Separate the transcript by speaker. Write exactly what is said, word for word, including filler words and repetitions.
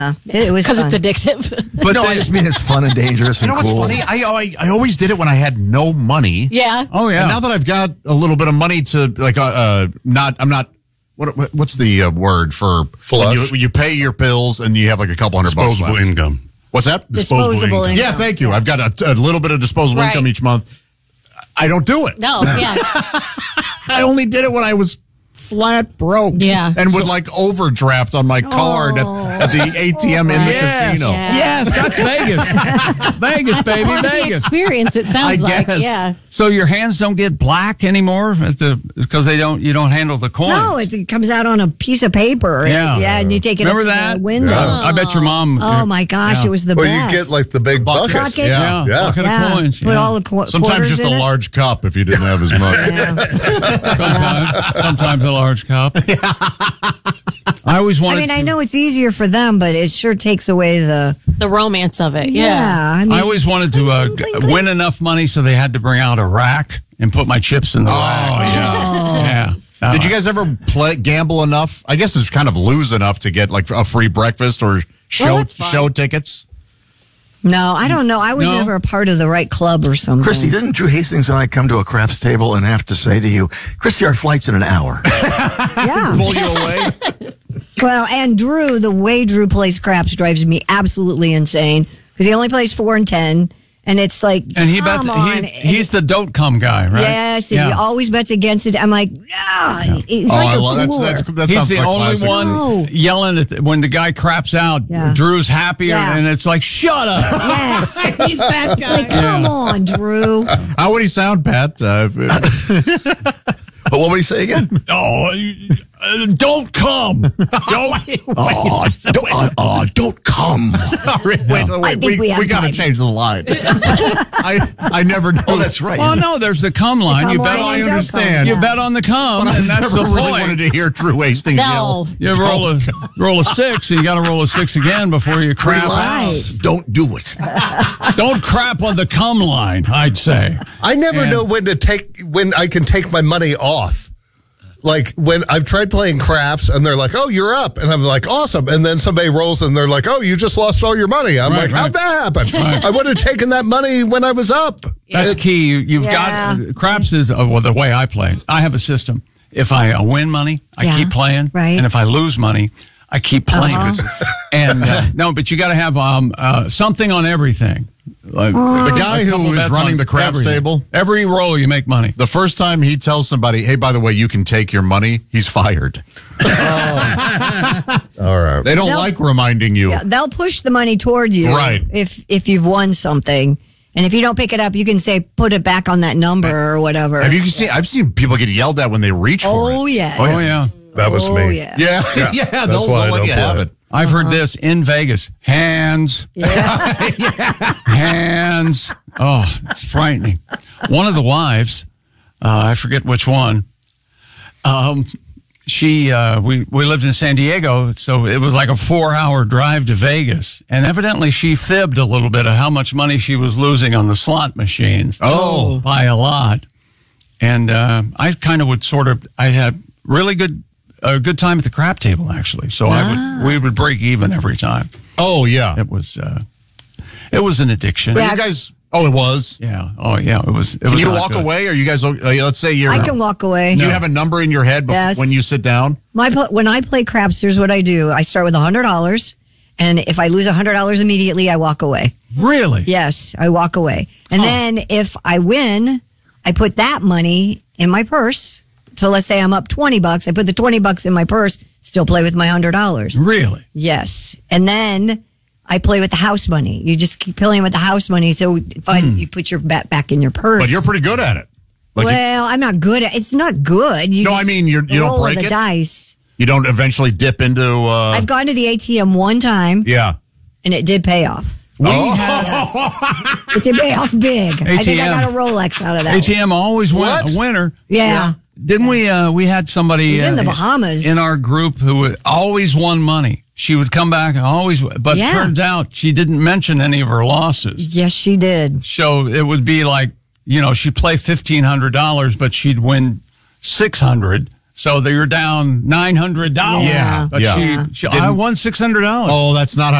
Speaker 1: Uh, it was
Speaker 2: because
Speaker 1: fun.
Speaker 2: it's addictive.
Speaker 3: But no, I just mean it's fun and dangerous and
Speaker 4: You know
Speaker 3: cool.
Speaker 4: what's funny? I, I I always did it when I had no money.
Speaker 2: Yeah.
Speaker 5: Oh, yeah.
Speaker 4: And now that I've got a little bit of money to, like, uh, uh not, I'm not, what what's the uh, word for
Speaker 6: Flush.
Speaker 4: when you, you pay your bills and you have like a couple hundred bucks
Speaker 6: Disposable
Speaker 4: left?
Speaker 6: income.
Speaker 4: What's that?
Speaker 1: Disposable income.
Speaker 4: Yeah, thank you. I've got a, a little bit of disposable
Speaker 2: Right.
Speaker 4: income each month. I don't do it.
Speaker 2: No, yeah.
Speaker 4: I only did it when I was flat broke.
Speaker 2: Yeah.
Speaker 4: And would like overdraft on my card at, at the A T M in the
Speaker 5: Yes.
Speaker 4: casino.
Speaker 2: Yeah.
Speaker 5: Yes, that's Vegas. Vegas, baby,
Speaker 2: Part of the
Speaker 5: Vegas.
Speaker 2: experience, it sounds
Speaker 4: I
Speaker 2: like.
Speaker 4: guess.
Speaker 2: Yeah.
Speaker 5: So your hands don't get black anymore at the because they don't you don't handle the coins.
Speaker 1: No, it, it comes out on a piece of paper.
Speaker 5: Yeah.
Speaker 1: Yeah, and you take it
Speaker 5: Remember
Speaker 1: up to
Speaker 5: that?
Speaker 1: the window.
Speaker 5: Yeah. I bet your mom.
Speaker 1: Oh, my gosh,
Speaker 5: yeah.
Speaker 1: it was the
Speaker 6: Well,
Speaker 1: best.
Speaker 6: you get like the big
Speaker 4: Bucket.
Speaker 6: buckets.
Speaker 1: Bucket.
Speaker 5: Yeah,
Speaker 6: Yeah.
Speaker 5: bucket
Speaker 1: yeah.
Speaker 5: of coins.
Speaker 1: Put
Speaker 5: yeah.
Speaker 1: all the qu-
Speaker 4: Sometimes
Speaker 1: quarters
Speaker 4: just
Speaker 1: in
Speaker 4: a
Speaker 1: it.
Speaker 4: large cup if you didn't have as much.
Speaker 1: Yeah.
Speaker 5: sometimes, sometimes a large cup. I always
Speaker 1: I
Speaker 5: wanted.
Speaker 1: mean,
Speaker 5: to,
Speaker 1: I know it's easier for them, but it sure takes away the.
Speaker 2: The romance of it.
Speaker 1: Yeah.
Speaker 2: Yeah.
Speaker 1: I, mean,
Speaker 5: I always wanted to uh, g- win enough money so they had to bring out a rack and put my chips in the rack.
Speaker 4: Oh, yeah.
Speaker 5: Yeah. Uh,
Speaker 4: Did you guys ever play gamble enough? I guess it's kind of lose enough to get like a free breakfast or show
Speaker 2: that's fun.
Speaker 4: show tickets.
Speaker 1: No, I don't know. I was
Speaker 5: No?
Speaker 1: never a part of the right club or something.
Speaker 3: Christy, didn't Drew Hastings and I come to a craps table and have to say to you, Christy, our flight's in an hour?
Speaker 1: Yeah.
Speaker 4: Pull you away.
Speaker 1: Well, and Drew, the way Drew plays craps drives me absolutely insane because he only plays four and ten, and it's like,
Speaker 5: And he
Speaker 1: come
Speaker 5: bets.
Speaker 1: on.
Speaker 5: He, he's the don't come guy, right?
Speaker 1: Yes, and
Speaker 5: Yeah.
Speaker 1: he always bets against it. I'm like, ah, it's
Speaker 4: Oh,
Speaker 1: like
Speaker 4: I
Speaker 1: a
Speaker 4: love
Speaker 1: cooler.
Speaker 4: that's, that's that
Speaker 5: He's
Speaker 4: sounds
Speaker 5: the
Speaker 4: like
Speaker 5: only
Speaker 4: classic.
Speaker 5: one
Speaker 1: No.
Speaker 5: yelling at the, when the guy craps out.
Speaker 1: Yeah.
Speaker 5: Drew's happier,
Speaker 1: Yeah.
Speaker 5: and it's like, shut up.
Speaker 1: Yes,
Speaker 2: He's that
Speaker 1: it's like, come on, Drew.
Speaker 4: How would he sound, Pat? Uh,
Speaker 3: But what would he say again?
Speaker 5: Oh, you- uh, don't come. Don't.
Speaker 3: Oh, don't, uh, uh, don't come.
Speaker 4: wait, wait,
Speaker 1: I
Speaker 4: wait,
Speaker 1: think
Speaker 4: we,
Speaker 1: we have
Speaker 4: we got to
Speaker 1: time.
Speaker 4: change the line. I I never know.
Speaker 3: Oh, that's right.
Speaker 5: Well, no, there's the come line.
Speaker 1: come
Speaker 5: You bet
Speaker 1: line
Speaker 5: on
Speaker 4: I
Speaker 1: and don't
Speaker 4: understand.
Speaker 5: You bet on the come,
Speaker 4: But
Speaker 5: and
Speaker 4: I've
Speaker 5: that's
Speaker 4: never
Speaker 5: the
Speaker 4: really
Speaker 5: point.
Speaker 4: wanted to hear Drew Hastings
Speaker 2: No.
Speaker 4: yell.
Speaker 5: You roll a roll a six, and you got to roll a six again before you crap
Speaker 3: Relax. Don't do it.
Speaker 5: out. Don't crap on the come line. I'd say.
Speaker 6: I never
Speaker 5: And-
Speaker 6: know when to take when I can take my money off. Like when I've tried playing craps and they're like, "Oh, you're up," and I'm like, "Awesome!" And then somebody rolls and they're like, "Oh, you just lost all your money." I'm
Speaker 5: Right,
Speaker 6: like, "How'd
Speaker 5: right.
Speaker 6: that happen? I would have taken that money when I was up."
Speaker 5: That's
Speaker 6: It-
Speaker 5: key. You, you've
Speaker 1: Yeah.
Speaker 5: got craps is uh, well the way I play. I have a system. If I uh, win money, I
Speaker 1: Yeah,
Speaker 5: keep playing,
Speaker 1: right.
Speaker 5: and if I lose money, I keep playing.
Speaker 1: Uh-huh.
Speaker 5: And uh, no, but you got to have um, uh, something on everything. Like,
Speaker 4: The guy
Speaker 5: a couple
Speaker 4: who is
Speaker 5: bets
Speaker 4: running
Speaker 5: on
Speaker 4: the craps
Speaker 5: everything.
Speaker 4: table,
Speaker 5: Every roll you make money.
Speaker 4: the first time he tells somebody, "Hey, by the way, you can take your money," he's fired.
Speaker 6: All right.
Speaker 4: They don't
Speaker 1: They'll-
Speaker 4: like reminding you.
Speaker 1: Yeah, they'll push the money toward you,
Speaker 4: Right.
Speaker 1: If if you've won something, and if you don't pick it up, you can say put it back on that number or whatever.
Speaker 4: Have you seen? I've seen people get yelled at when they reach for
Speaker 1: Oh
Speaker 4: it.
Speaker 1: yes.
Speaker 5: Oh yeah,
Speaker 6: That was
Speaker 1: Oh
Speaker 6: me.
Speaker 1: yeah.
Speaker 4: Yeah, yeah,
Speaker 6: that's
Speaker 4: they'll,
Speaker 6: why I
Speaker 4: they'll let
Speaker 6: don't
Speaker 4: you
Speaker 6: play
Speaker 4: have
Speaker 6: it.
Speaker 4: it.
Speaker 5: I've heard this in Vegas. Hands, hands. Oh, it's frightening. One of the wives, uh, I forget which one. Um, she, uh, we we lived in San Diego, so it was like a four-hour drive to Vegas, and evidently she fibbed a little bit of how much money she was losing on the slot machines.
Speaker 4: Oh.
Speaker 5: by a lot. And uh, I kind of would sort of. I had really good. A good time at the crap table, actually. So I would, we would break even every time.
Speaker 4: Oh yeah.
Speaker 5: It was, uh, it was an addiction.
Speaker 4: But
Speaker 1: Yeah.
Speaker 4: you guys. Oh, it was.
Speaker 5: Yeah. Oh, yeah. It was. It
Speaker 4: Can
Speaker 5: was
Speaker 4: you
Speaker 5: not
Speaker 4: walk
Speaker 5: good.
Speaker 4: away? Are you guys? Uh, let's say you're.
Speaker 1: I can walk away.
Speaker 4: You have a number in your head before,
Speaker 1: Yes.
Speaker 4: when you sit down.
Speaker 1: My pl- when I play craps, here's what I do. I start with a hundred dollars, and if I lose a hundred dollars immediately, I walk away.
Speaker 5: Really?
Speaker 1: Yes, I walk away, and then if I win, I put that money in my purse. So let's say I'm up twenty bucks. I put the twenty bucks in my purse. Still play with my hundred dollars.
Speaker 5: Really?
Speaker 1: Yes, and then I play with the house money. You just keep playing with the house money. So if I, you put your bet back in your purse.
Speaker 4: But you're pretty good at it. Like you-
Speaker 1: well, I'm not good at. It's not good. You
Speaker 4: No, I
Speaker 1: just
Speaker 4: mean, you're- you don't
Speaker 1: roll
Speaker 4: break
Speaker 1: the
Speaker 4: it?
Speaker 1: dice.
Speaker 4: You don't eventually dip into. Uh,
Speaker 1: I've gone to the A T M one time,
Speaker 4: yeah.
Speaker 1: and it did pay off.
Speaker 5: We
Speaker 4: Oh.
Speaker 5: had
Speaker 1: It did pay off big. I think I
Speaker 5: A T M.
Speaker 1: got a Rolex out of that.
Speaker 5: A T M always won
Speaker 6: What?
Speaker 5: a winner.
Speaker 1: Yeah.
Speaker 5: Didn't we? Uh, we had somebody
Speaker 1: It was in
Speaker 5: uh,
Speaker 1: the Bahamas.
Speaker 5: in our group who would always won money. She would come back and always, but
Speaker 1: Yeah.
Speaker 5: turns out she didn't mention any of her losses.
Speaker 1: Yes, she did.
Speaker 5: So it would be like, you know, she'd play fifteen hundred dollars, but she'd win six hundred. So that you're down nine hundred dollars.
Speaker 4: Yeah,
Speaker 5: But
Speaker 4: yeah.
Speaker 5: she, she I won six hundred dollars.
Speaker 4: Oh, that's not how